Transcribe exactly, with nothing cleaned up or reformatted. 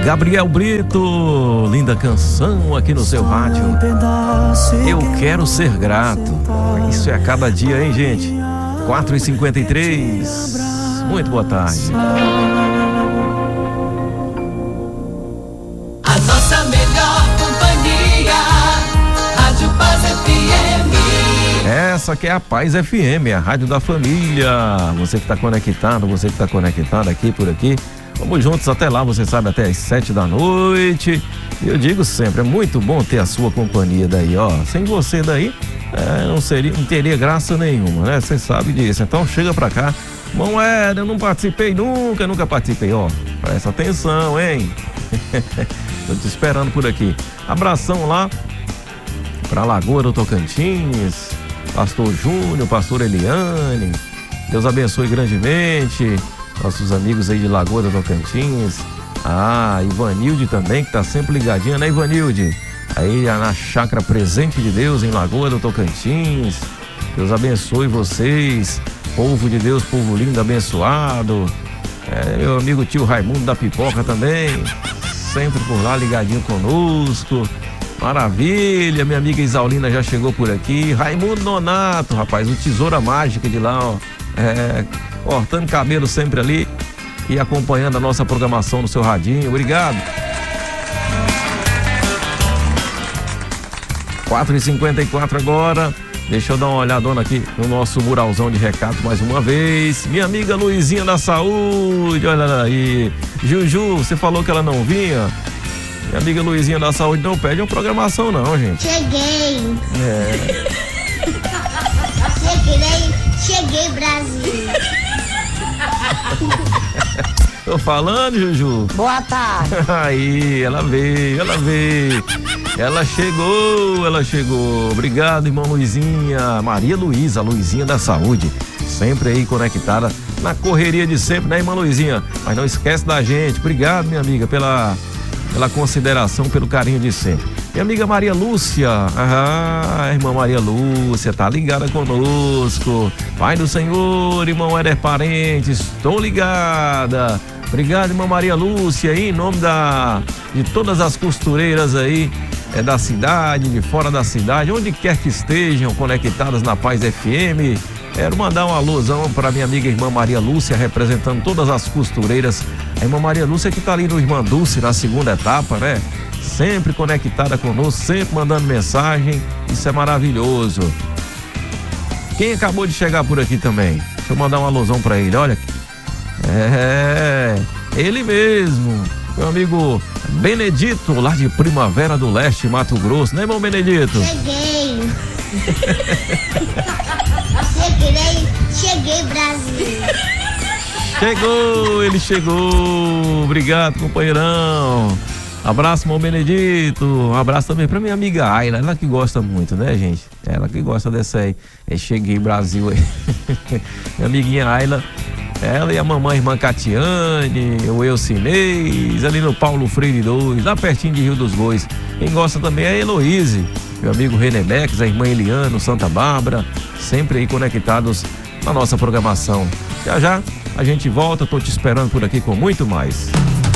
Gabriel Brito, linda canção aqui no seu rádio. Eu quero ser grato. Isso é a cada dia, hein, gente? quatro e cinquenta e três. Muito boa tarde. A nossa melhor companhia, Rádio Paz F M. Essa que é a Paz F M, a rádio da família. Você que está conectado, você que está conectado aqui por aqui. Vamos juntos até lá, você sabe, até às sete da noite. E eu digo sempre, é muito bom ter a sua companhia daí, ó. Sem você daí, é, não seria, não teria graça nenhuma, né? Você sabe disso. Então chega pra cá. Bom, é, eu não participei nunca, nunca participei, ó. Presta atenção, hein? Tô te esperando por aqui. Abração lá pra Lagoa do Tocantins, Pastor Júnior, Pastor Eliane. Deus abençoe grandemente nossos amigos aí de Lagoa do Tocantins. Ah, Ivanilde também, que tá sempre ligadinha, né, Ivanilde? Aí na chácara Presente de Deus em Lagoa do Tocantins. Deus abençoe vocês, povo de Deus, povo lindo, abençoado. É, meu amigo tio Raimundo da Pipoca também, sempre por lá ligadinho conosco. Maravilha, minha amiga Isaulina já chegou por aqui. Raimundo Nonato, rapaz, o tesoura mágica de lá, ó. É, cortando cabelo sempre ali e acompanhando a nossa programação no seu radinho. Obrigado. quatro e cinquenta e quatro agora. Deixa eu dar uma olhadona aqui no nosso muralzão de recados mais uma vez. Minha amiga Luizinha da Saúde, olha aí. Juju, você falou que ela não vinha? Minha amiga Luizinha da Saúde não pede uma programação não, gente. Cheguei. É. Cheguei, cheguei, Brasil. Tô falando, Juju. Boa tarde. Aí, ela veio, ela veio. Ela chegou, ela chegou. Obrigado, irmão Luizinha. Maria Luísa, Luizinha da Saúde. Sempre aí conectada na correria de sempre, né, irmã Luizinha? Mas não esquece da gente. Obrigado, minha amiga, pela, pela consideração, pelo carinho de sempre. Minha amiga Maria Lúcia. Ah, irmã Maria Lúcia, tá ligada conosco. Pai do Senhor, irmão Éder Parentes, estou ligada. Obrigado, irmã Maria Lúcia, aí, em nome da, de todas as costureiras aí, é, da cidade, de fora da cidade, onde quer que estejam conectadas na Paz F M. Quero mandar uma alusão para minha amiga irmã Maria Lúcia, representando todas as costureiras. A irmã Maria Lúcia que tá ali no Irmã Dulce, na segunda etapa, né? Sempre conectada conosco, sempre mandando mensagem. Isso é maravilhoso. Quem acabou de chegar por aqui também? Deixa eu mandar uma alusão para ele, olha. É, ele mesmo, meu amigo Benedito, lá de Primavera do Leste, Mato Grosso, né, irmão Benedito? Cheguei. cheguei, cheguei, Brasil. Chegou, ele chegou. Obrigado, companheirão. Abraço, irmão Benedito. Um abraço também pra minha amiga Ayla, ela que gosta muito, né, gente? Ela que gosta dessa aí. É, cheguei, Brasil aí. Minha amiguinha Ayla. Ela e a mamãe, irmã Catiane, o Elcinês, ali no Paulo Freire dois, lá pertinho de Rio dos Bois. Quem gosta também é a Heloíse, meu amigo Renebex, a irmã Eliano, Santa Bárbara, sempre aí conectados na nossa programação. Já já a gente volta, tô te esperando por aqui com muito mais.